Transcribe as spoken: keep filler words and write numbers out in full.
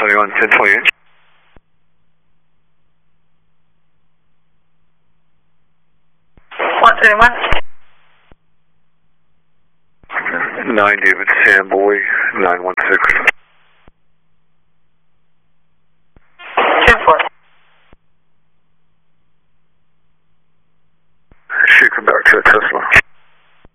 seventy-one, ten twenty-eight. one seventy-one. nine David Samboy, nine one six.